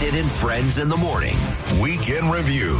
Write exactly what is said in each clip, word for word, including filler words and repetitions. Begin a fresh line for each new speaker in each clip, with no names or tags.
Sid and Friends in the Morning. Weekend Review.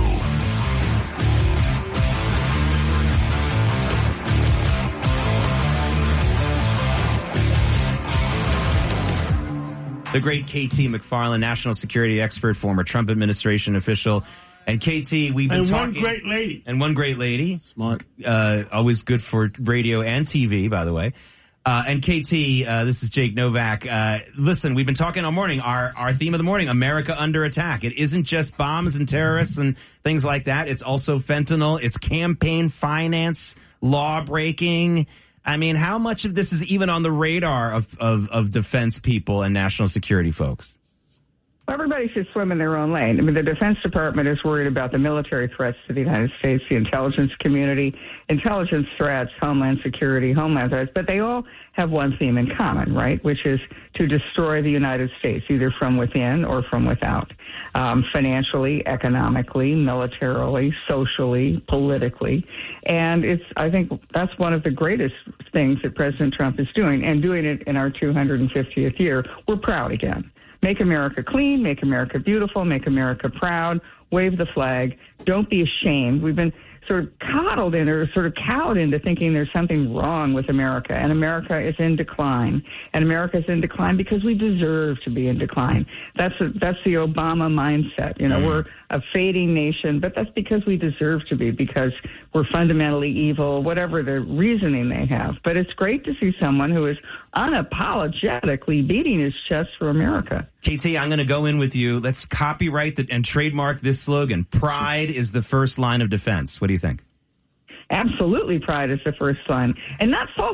The great K T McFarland, national security expert, former Trump administration official. And K T, we've been
and
talking...
And one great lady.
And one great lady.
Smart.
Uh, always good for radio and T V, by the way. Uh, and K T, uh, this is Jake Novak. Uh, listen, we've been talking all morning. Our, our theme of the morning, America under attack. It isn't just bombs and terrorists and things like that. It's also fentanyl. It's campaign finance, law breaking. I mean, how much of this is even on the radar of, of, of defense people and national security folks?
Well, everybody should swim in their own lane. I mean, the Defense Department is worried about the military threats to the United States, the intelligence community, intelligence threats, homeland security, homeland threats, but they all have one theme in common, right, which is to destroy the United States, either from within or from without, um, financially, economically, militarily, socially, politically. And it's, I think that's one of the greatest things that President Trump is doing, and doing it in our two hundred fiftieth year. We're proud again. Make America clean, make America beautiful, make America proud, wave the flag. Don't be ashamed. We've been sort of coddled in or sort of cowed into thinking there's something wrong with America, and America is in decline. And America is in decline because we deserve to be in decline. That's a, that's the Obama mindset. You know, mm. we're a fading nation, but that's because we deserve to be, because we're fundamentally evil, whatever the reasoning they have. But it's great to see someone who is unapologetically beating his chest for America.
K T, I'm going to go in with you. Let's copyright the, and trademark this slogan. Pride is the first line of defense. What do you think?
Absolutely, pride is the first line. And not false